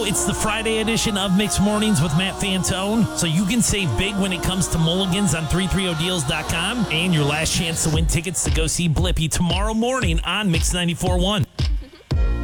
it's the Friday edition of Mixed Mornings with Matt Fantone, so you can save big when it comes to mulligans on 330deals.com, and your last chance to win tickets to go see Blippi tomorrow morning on Mix 94.1.